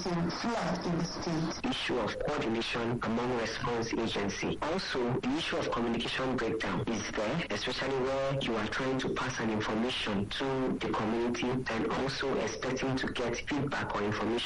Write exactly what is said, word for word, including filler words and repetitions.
to flood in the state. Issue of coordination among response agency. Also, the issue of communication breakdown is there, especially where you are trying to pass an information to the community and also expecting to get feedback or information